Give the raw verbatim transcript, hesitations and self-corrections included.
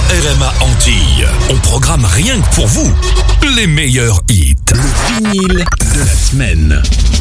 R M A Antilles. On programme rien que pour vous les meilleurs hits. Le vinyle de la semaine.